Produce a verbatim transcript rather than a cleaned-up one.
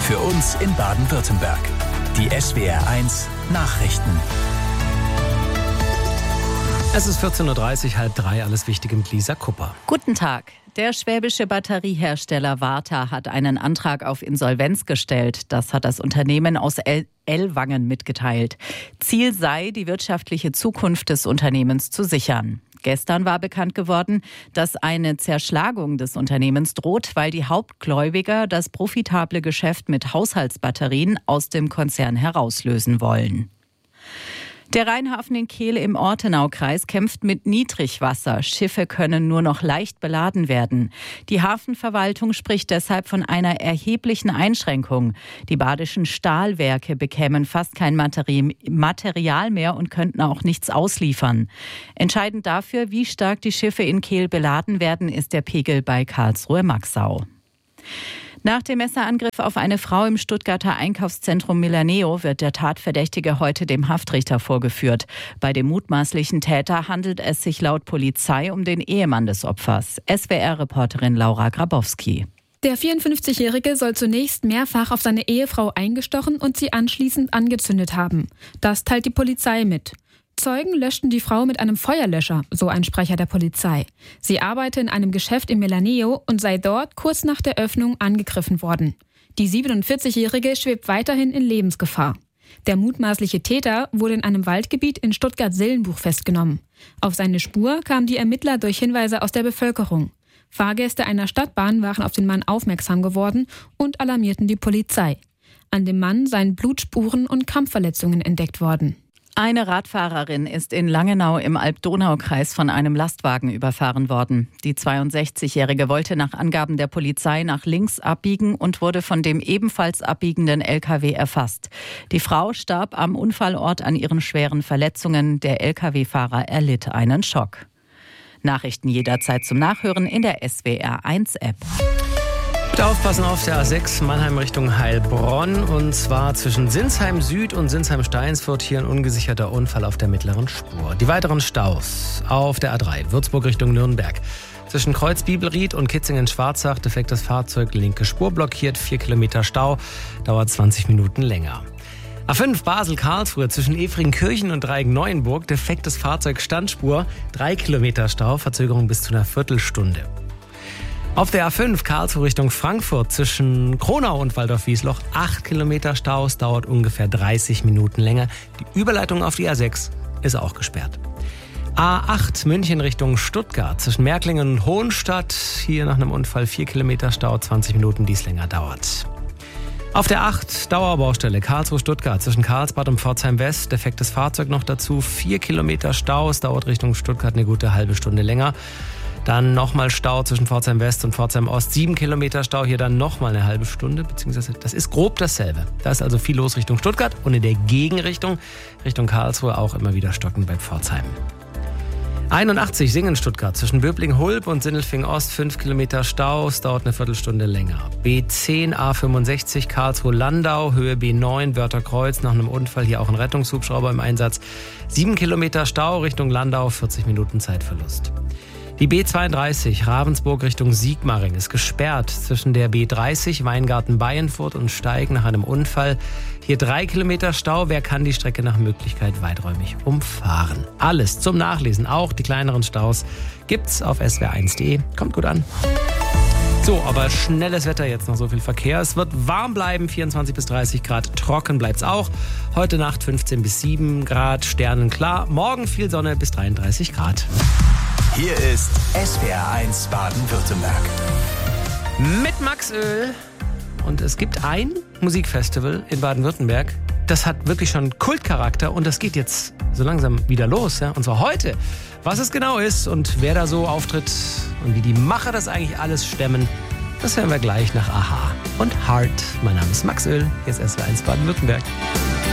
Für uns in Baden-Württemberg. Die S W R eins Nachrichten. Es ist vierzehn Uhr dreißig, halb drei, alles Wichtige mit Lisa Kupper. Guten Tag. Der schwäbische Batteriehersteller Varta hat einen Antrag auf Insolvenz gestellt. Das hat das Unternehmen aus El- Ellwangen mitgeteilt. Ziel sei, die wirtschaftliche Zukunft des Unternehmens zu sichern. Gestern war bekannt geworden, dass eine Zerschlagung des Unternehmens droht, weil die Hauptgläubiger das profitable Geschäft mit Haushaltsbatterien aus dem Konzern herauslösen wollen. Der Rheinhafen in Kehl im Ortenaukreis kämpft mit Niedrigwasser. Schiffe können nur noch leicht beladen werden. Die Hafenverwaltung spricht deshalb von einer erheblichen Einschränkung. Die badischen Stahlwerke bekämen fast kein Material mehr und könnten auch nichts ausliefern. Entscheidend dafür, wie stark die Schiffe in Kehl beladen werden, ist der Pegel bei Karlsruhe-Maxau. Nach dem Messerangriff auf eine Frau im Stuttgarter Einkaufszentrum Milaneo wird der Tatverdächtige heute dem Haftrichter vorgeführt. Bei dem mutmaßlichen Täter handelt es sich laut Polizei um den Ehemann des Opfers. S W R-Reporterin Laura Grabowski. Der vierundfünfzigjährige soll zunächst mehrfach auf seine Ehefrau eingestochen und sie anschließend angezündet haben. Das teilt die Polizei mit. Zeugen löschten die Frau mit einem Feuerlöscher, so ein Sprecher der Polizei. Sie arbeite in einem Geschäft in Milaneo und sei dort kurz nach der Öffnung angegriffen worden. Die siebenundvierzigjährige schwebt weiterhin in Lebensgefahr. Der mutmaßliche Täter wurde in einem Waldgebiet in Stuttgart-Sillenbuch festgenommen. Auf seine Spur kamen die Ermittler durch Hinweise aus der Bevölkerung. Fahrgäste einer Stadtbahn waren auf den Mann aufmerksam geworden und alarmierten die Polizei. An dem Mann seien Blutspuren und Kampfverletzungen entdeckt worden. Eine Radfahrerin ist in Langenau im Alb-Donau-Kreis von einem Lastwagen überfahren worden. Die zweiundsechzigjährige wollte nach Angaben der Polizei nach links abbiegen und wurde von dem ebenfalls abbiegenden L K W erfasst. Die Frau starb am Unfallort an ihren schweren Verletzungen. Der L K W-Fahrer erlitt einen Schock. Nachrichten jederzeit zum Nachhören in der S W R eins App. Bitte aufpassen auf der A sechs Mannheim Richtung Heilbronn, und zwar zwischen Sinsheim Süd und Sinsheim Steinsfurt. Hier ein ungesicherter Unfall auf der mittleren Spur. Die weiteren Staus auf der A drei Würzburg Richtung Nürnberg. Zwischen Kreuz Bibelried und Kitzingen-Schwarzach defektes Fahrzeug, linke Spur blockiert, vier Kilometer Stau, dauert zwanzig Minuten länger. A fünf Basel-Karlsruhe zwischen Efringkirchen und Dreieck-Neuenburg defektes Fahrzeug, Standspur, drei Kilometer Stau, Verzögerung bis zu einer Viertelstunde. Auf der A fünf Karlsruhe Richtung Frankfurt zwischen Kronau und Waldorf-Wiesloch acht Kilometer Staus, dauert ungefähr dreißig Minuten länger. Die Überleitung auf die A sechs ist auch gesperrt. A acht München Richtung Stuttgart zwischen Märklingen und Hohenstadt. Hier nach einem Unfall vier Kilometer Stau, zwanzig Minuten, dies länger dauert. Auf der acht Dauerbaustelle Karlsruhe-Stuttgart zwischen Karlsbad und Pforzheim West. Defektes Fahrzeug noch dazu, vier Kilometer Stau. Es dauert Richtung Stuttgart eine gute halbe Stunde länger. Dann nochmal Stau zwischen Pforzheim West und Pforzheim Ost. Sieben Kilometer Stau, hier dann nochmal eine halbe Stunde. Beziehungsweise das ist grob dasselbe. Da ist also viel los Richtung Stuttgart und in der Gegenrichtung, Richtung Karlsruhe, auch immer wieder stocken bei Pforzheim. einundachtzig Singen-Stuttgart zwischen Böbling-Hulb und Sindelfingen-Ost. fünf Kilometer Stau, es dauert eine Viertelstunde länger. B zehn A fünfundsechzig Karlsruhe-Landau, Höhe B neun Wörtherkreuz. Nach einem Unfall hier auch ein Rettungshubschrauber im Einsatz. sieben Kilometer Stau Richtung Landau, vierzig Minuten Zeitverlust. Die B zweiunddreißig Ravensburg Richtung Sigmaringen ist gesperrt zwischen der B dreißig Weingarten-Bayenfurt und Steig nach einem Unfall. Hier drei Kilometer Stau. Wer kann die Strecke nach Möglichkeit weiträumig umfahren? Alles zum Nachlesen, auch die kleineren Staus, gibt's auf s w r eins punkt d e. Kommt gut an. So, aber schnelles Wetter jetzt, noch so viel Verkehr. Es wird warm bleiben, vierundzwanzig bis dreißig Grad. Trocken bleibt's auch. Heute Nacht fünfzehn bis sieben Grad, sternenklar. Morgen viel Sonne bis dreiunddreißig Grad. Hier ist S W R eins Baden-Württemberg. Mit Maxöl. Und es gibt ein Musikfestival in Baden-Württemberg, das hat wirklich schon Kultcharakter und das geht jetzt so langsam wieder los. Ja? Und zwar heute. Was es genau ist und wer da so auftritt und wie die Macher das eigentlich alles stemmen, das hören wir gleich nach Aha und Heart. Mein Name ist Maxöl, hier ist S W R eins Baden-Württemberg.